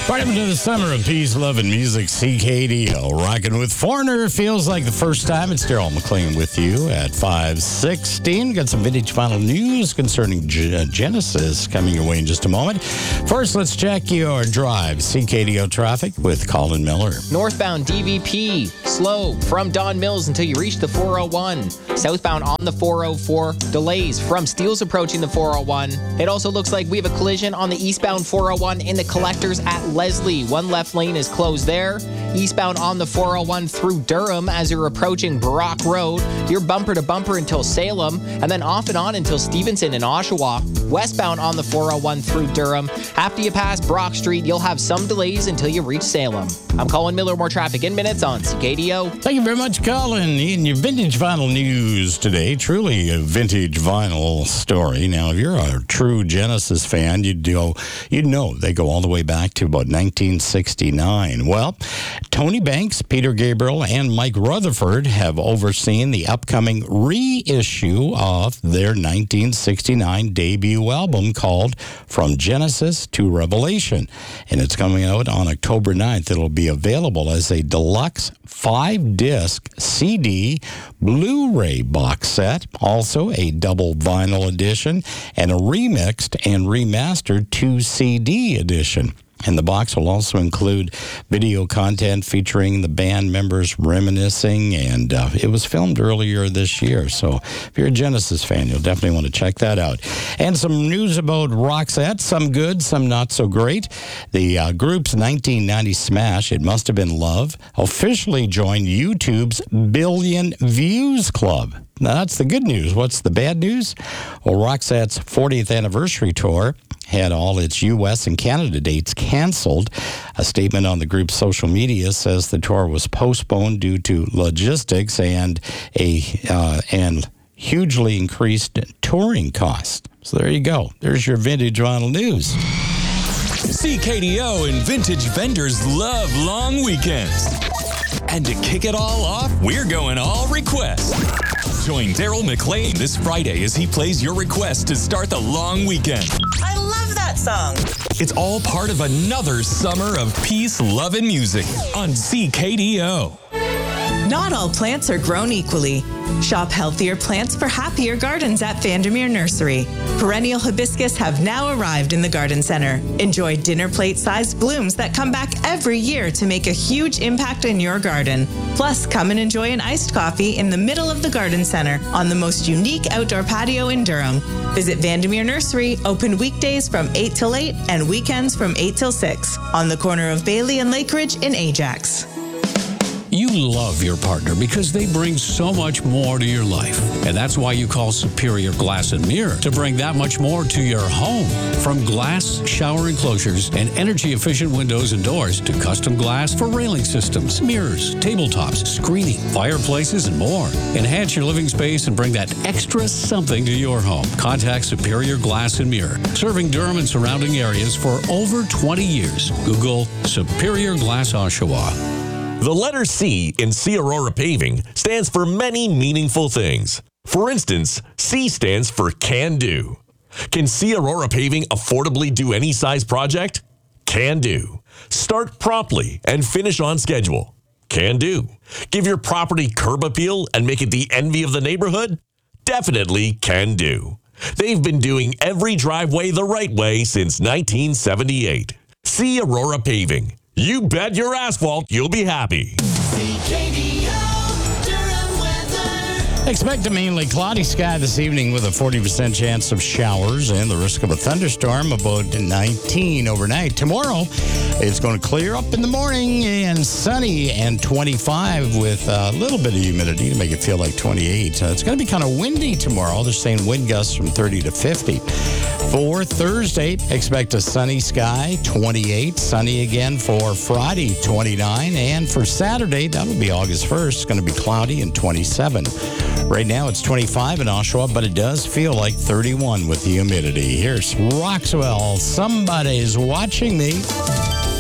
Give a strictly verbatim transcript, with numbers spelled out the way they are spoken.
Right into the summer of peace, love, and music, C K D O. Rocking with Foreigner. Feels like the first time. It's Daryl McLean with you at five sixteen. Got some vintage vinyl news concerning G- Genesis coming your way in just a moment. First, let's check your drive. C K D O traffic with Colin Miller. Northbound D V P, slow from Don Mills until you reach the four oh one. Southbound on the four oh four, delays from Steeles approaching the four oh one. It also looks like we have a collision on the eastbound four oh one in the collectors at Leslie. One left lane is closed there. Eastbound on the four oh one through Durham as you're approaching Brock Road. You're bumper to bumper until Salem, and then off and on until Stevenson and Oshawa. Westbound on the four oh one through Durham. After you pass Brock Street, you'll have some delays until you reach Salem. I'm Colin Miller. More traffic in minutes on C K D O. Thank you very much, Colin. In your vintage vinyl news today, truly a vintage vinyl story. Now, if you're a true Genesis fan, you'd know, you'd know they go all the way back to about nineteen sixty-nine. Well, Tony Banks, Peter Gabriel, and Mike Rutherford have overseen the upcoming reissue of their nineteen sixty-nine debut album called From Genesis to Revelation. And it's coming out on October ninth. It'll be available as a deluxe five-disc C D Blu-ray box set, also a double vinyl edition, and a remixed and remastered two C D edition. And the box will also include video content featuring the band members reminiscing, and uh, it was filmed earlier this year. So if you're a Genesis fan, you'll definitely want to check that out. And some news about Roxette, some good, some not so great. The uh, group's nineteen ninety smash, It Must Have Been Love, officially joined YouTube's Billion Views Club. Now, that's the good news. What's the bad news? Well, Roxette's fortieth anniversary tour had all its U S and Canada dates canceled. A statement on the group's social media says the tour was postponed due to logistics and a uh, and hugely increased touring costs. So there you go. There's your vintage vinyl news. C K D O and vintage vendors love long weekends. And to kick it all off, we're going all request. Join Daryl McLean this Friday as he plays your request to start the long weekend. I love that song. It's all part of another summer of peace, love, and music on C K D O. Not all plants are grown equally. Shop healthier plants for happier gardens at Vandermeer Nursery. Perennial hibiscus have now arrived in the garden center. Enjoy dinner plate-sized blooms that come back every year to make a huge impact in your garden. Plus, come and enjoy an iced coffee in the middle of the garden center on the most unique outdoor patio in Durham. Visit Vandermeer Nursery, open weekdays from eight till eight and weekends from eight till six on the corner of Bailey and Lakeridge in Ajax. You love your partner because they bring so much more to your life. And that's why you call Superior Glass and Mirror to bring that much more to your home. From glass shower enclosures and energy-efficient windows and doors to custom glass for railing systems, mirrors, tabletops, screening, fireplaces, and more. Enhance your living space and bring that extra something to your home. Contact Superior Glass and Mirror, serving Durham and surrounding areas for over twenty years. Google Superior Glass Oshawa. The letter C in C Aurora Paving stands for many meaningful things. For instance, C stands for Can Do. Can C Aurora Paving affordably do any size project? Can do. Start promptly and finish on schedule? Can do. Give your property curb appeal and make it the envy of the neighborhood? Definitely can do. They've been doing every driveway the right way since nineteen seventy-eight. C Aurora Paving. You bet your asphalt you'll be happy. C K D O Durham weather. Expect a mainly cloudy sky this evening with a forty percent chance of showers and the risk of a thunderstorm about nineteen overnight. Tomorrow, it's going to clear up in the morning and sunny and twenty-five with a little bit of humidity to make it feel like twenty-eight. Uh, it's going to be kind of windy tomorrow. They're saying wind gusts from thirty to fifty. For Thursday, expect a sunny sky, twenty-eight. Sunny again for Friday, twenty-nine. And for Saturday, that'll be August first. It's going to be cloudy and twenty-seven. Right now, it's twenty-five in Oshawa, but it does feel like thirty-one with the humidity. Here's Roxwell. Somebody's watching me.